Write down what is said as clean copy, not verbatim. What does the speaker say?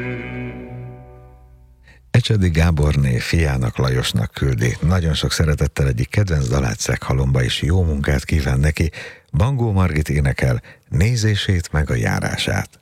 Ecsedi Gáborné fiának, Lajosnak küldi. Nagyon sok szeretettel egyik kedvenc dalát Szeghalomba, és jó munkát kíván neki. Bangó Margit énekel Nézését meg a járását.